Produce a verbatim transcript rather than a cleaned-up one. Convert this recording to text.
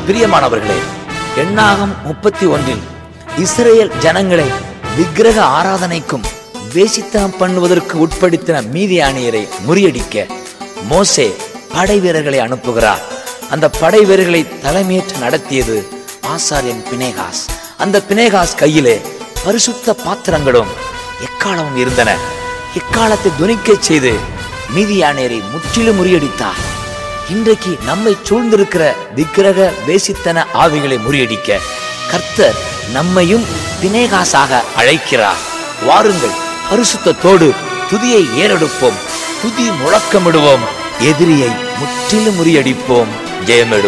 பிரியமானவர்களே, எண்ணாகம் முப்பத்தி ஒன்றில் இஸ்ரேல் ஜனங்களை விக்கிரக ஆராதனைக்கும் வேசித்தனம் பண்ணுவதற்கு உட்படுத்தின மீதியானியரை முறியடிக்க மோசே படை வீரர்களை அனுப்புகிறார். அந்த படை வீரர்களை தலைமையேற்று நடத்தியது ஆசாரியன் பினேகாஸ். அந்த பினேகாஸ் கையிலே பரிசுத்த பாத்திரங்களும் எக்காலமும் இருந்தன. எக்காலத்தை துணிக்க செய்து மீதியானியரை முற்றிலும் முறியடித்தார். இன்றைக்கு நம்மை சூழ்ந்திருக்கிற விக்கிரக வேசித்தன ஆவிகளை முறியடிக்க கர்த்தர் நம்மையும் பினேகாசாக அழைக்கிறார். வாருங்கள், பரிசுத்தத்தோடு துதியை ஏறெடுப்போம், துதி முழக்கமிடுவோம், எதிரியை முற்றிலும் முறியடிப்போம், ஜெயமெடு.